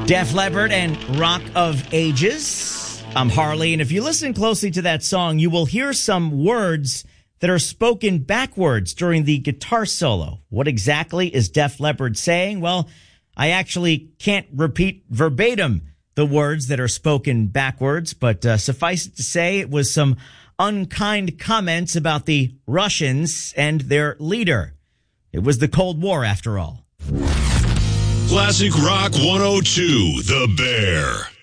Def Leppard and Rock of Ages. I'm Harley, and if you listen closely to that song, you will hear some words that are spoken backwards during the guitar solo. What exactly is Def Leppard saying? Well, I actually can't repeat verbatim the words that are spoken backwards, but suffice it to say, it was some unkind comments about the Russians and their leader. It was the Cold War, after all. Classic Rock 102, The Bear.